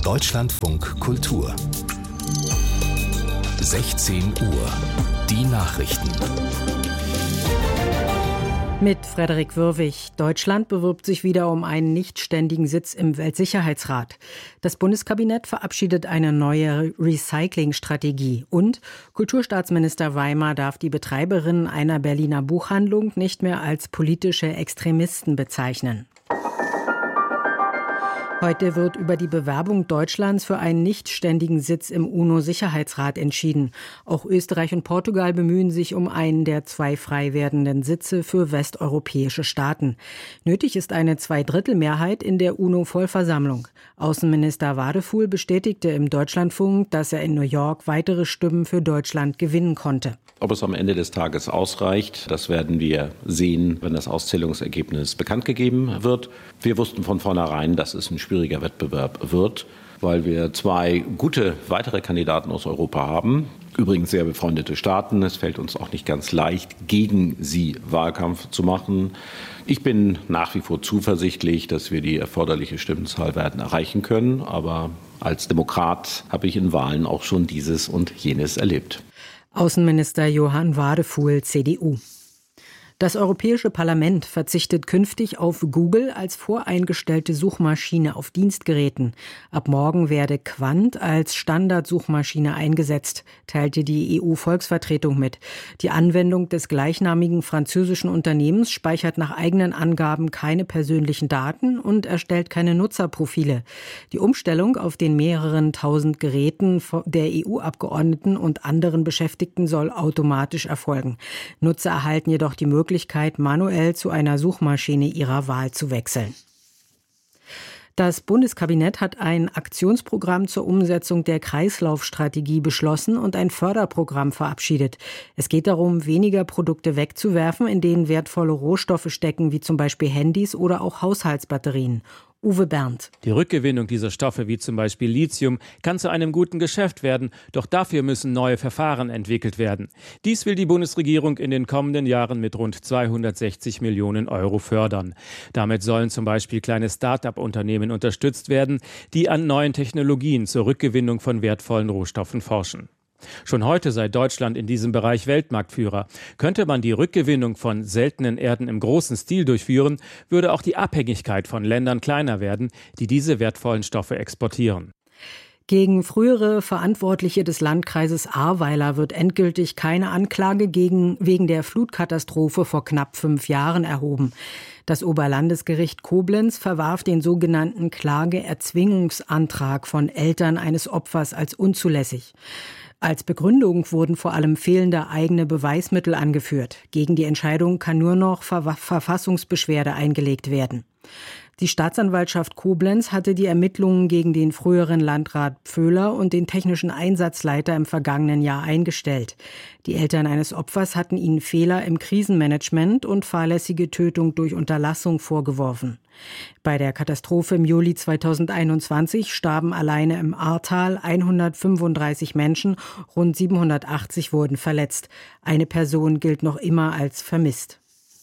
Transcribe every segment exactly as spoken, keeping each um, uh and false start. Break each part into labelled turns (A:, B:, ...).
A: Deutschlandfunk Kultur. sechzehn Uhr. Die Nachrichten.
B: Mit Frederik Würwig. Deutschland bewirbt sich wieder um einen nichtständigen Sitz im Weltsicherheitsrat. Das Bundeskabinett verabschiedet eine neue Recyclingstrategie. Und Kulturstaatsminister Weimer darf die Betreiberinnen einer Berliner Buchhandlung nicht mehr als politische Extremisten bezeichnen. Heute wird über die Bewerbung Deutschlands für einen nichtständigen Sitz im UNO-Sicherheitsrat entschieden. Auch Österreich und Portugal bemühen sich um einen der zwei frei werdenden Sitze für westeuropäische Staaten. Nötig ist eine Zweidrittelmehrheit in der UNO-Vollversammlung. Außenminister Wadefuhl bestätigte im Deutschlandfunk, dass er in New York weitere Stimmen für Deutschland gewinnen konnte.
C: Ob es am Ende des Tages ausreicht, das werden wir sehen, wenn das Auszählungsergebnis bekannt gegeben wird. Wir wussten von vornherein, dass es ein schwieriger Wettbewerb wird, weil wir zwei gute weitere Kandidaten aus Europa haben. Übrigens sehr befreundete Staaten. Es fällt uns auch nicht ganz leicht, gegen sie Wahlkampf zu machen. Ich bin nach wie vor zuversichtlich, dass wir die erforderliche Stimmenzahl werden erreichen können. Aber als Demokrat habe ich in Wahlen auch schon dieses und jenes erlebt.
B: Außenminister Johann Wadefuhl, C D U. Das Europäische Parlament verzichtet künftig auf Google als voreingestellte Suchmaschine auf Dienstgeräten. Ab morgen werde Quant als Standardsuchmaschine eingesetzt, teilte die E U-Volksvertretung mit. Die Anwendung des gleichnamigen französischen Unternehmens speichert nach eigenen Angaben keine persönlichen Daten und erstellt keine Nutzerprofile. Die Umstellung auf den mehreren tausend Geräten der E U-Abgeordneten und anderen Beschäftigten soll automatisch erfolgen. Nutzer erhalten jedoch die Möglichkeit, Möglichkeit, manuell zu einer Suchmaschine ihrer Wahl zu wechseln. Das Bundeskabinett hat ein Aktionsprogramm zur Umsetzung der Kreislaufstrategie beschlossen und ein Förderprogramm verabschiedet. Es geht darum, weniger Produkte wegzuwerfen, in denen wertvolle Rohstoffe stecken, wie zum Beispiel Handys oder auch Haushaltsbatterien. Uwe Berndt.
D: Die Rückgewinnung dieser Stoffe, wie zum Beispiel Lithium, kann zu einem guten Geschäft werden, doch dafür müssen neue Verfahren entwickelt werden. Dies will die Bundesregierung in den kommenden Jahren mit rund zweihundertsechzig Millionen Euro fördern. Damit sollen zum Beispiel kleine Start-up-Unternehmen unterstützt werden, die an neuen Technologien zur Rückgewinnung von wertvollen Rohstoffen forschen. Schon heute sei Deutschland in diesem Bereich Weltmarktführer. Könnte man die Rückgewinnung von seltenen Erden im großen Stil durchführen, würde auch die Abhängigkeit von Ländern kleiner werden, die diese wertvollen Stoffe exportieren.
B: Gegen frühere Verantwortliche des Landkreises Ahrweiler wird endgültig keine Anklage gegen, wegen der Flutkatastrophe vor knapp fünf Jahren erhoben. Das Oberlandesgericht Koblenz verwarf den sogenannten Klageerzwingungsantrag von Eltern eines Opfers als unzulässig. Als Begründung wurden vor allem fehlende eigene Beweismittel angeführt. Gegen die Entscheidung kann nur noch Ver- Verfassungsbeschwerde eingelegt werden. Die Staatsanwaltschaft Koblenz hatte die Ermittlungen gegen den früheren Landrat Pföhler und den technischen Einsatzleiter im vergangenen Jahr eingestellt. Die Eltern eines Opfers hatten ihnen Fehler im Krisenmanagement und fahrlässige Tötung durch Unterlassung vorgeworfen. Bei der Katastrophe im Juli zweitausendeinundzwanzig starben alleine im Ahrtal hundertfünfunddreißig Menschen, rund siebenhundertachtzig wurden verletzt. Eine Person gilt noch immer als vermisst.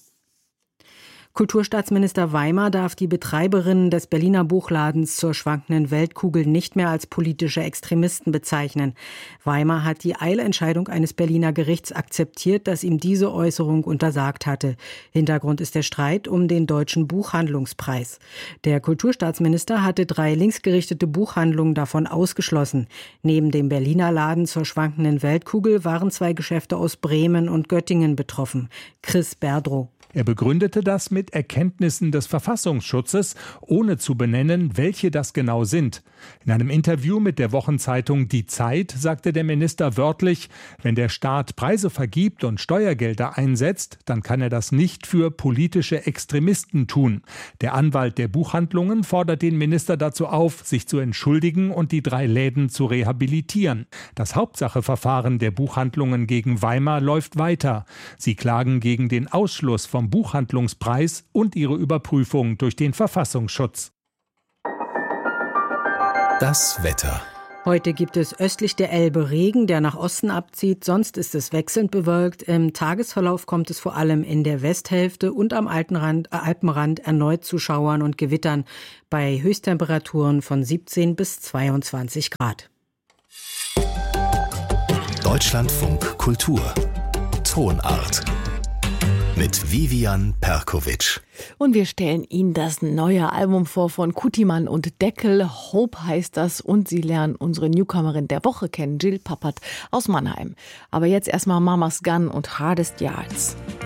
B: Kulturstaatsminister Weimer darf die Betreiberinnen des Berliner Buchladens zur schwankenden Weltkugel nicht mehr als politische Extremisten bezeichnen. Weimer hat die Eilentscheidung eines Berliner Gerichts akzeptiert, das ihm diese Äußerung untersagt hatte. Hintergrund ist der Streit um den Deutschen Buchhandlungspreis. Der Kulturstaatsminister hatte drei linksgerichtete Buchhandlungen davon ausgeschlossen. Neben dem Berliner Laden zur schwankenden Weltkugel waren zwei Geschäfte aus Bremen und Göttingen betroffen. Chris Berdrow.
E: Er begründete das mit Erkenntnissen des Verfassungsschutzes, ohne zu benennen, welche das genau sind. In einem Interview mit der Wochenzeitung Die Zeit sagte der Minister wörtlich, wenn der Staat Preise vergibt und Steuergelder einsetzt, dann kann er das nicht für politische Extremisten tun. Der Anwalt der Buchhandlungen fordert den Minister dazu auf, sich zu entschuldigen und die drei Läden zu rehabilitieren. Das Hauptsacheverfahren der Buchhandlungen gegen Weimer läuft weiter. Sie klagen gegen den Ausschluss vom Buchhandlungspreis und ihre Überprüfung durch den Verfassungsschutz.
A: Das Wetter.
B: Heute gibt es östlich der Elbe Regen, der nach Osten abzieht. Sonst ist es wechselnd bewölkt. Im Tagesverlauf kommt es vor allem in der Westhälfte und am Alpenrand, äh, Alpenrand erneut zu Schauern und Gewittern bei Höchsttemperaturen von siebzehn bis zweiundzwanzig Grad.
A: Deutschlandfunk Kultur Tonart mit Vivian Perkovic.
F: Und wir stellen Ihnen das neue Album vor von Kutimann und Deckel. Hope heißt das. Und Sie lernen unsere Newcomerin der Woche kennen, Jill Pappert aus Mannheim. Aber jetzt erstmal Mama's Gun und Hardest Yards.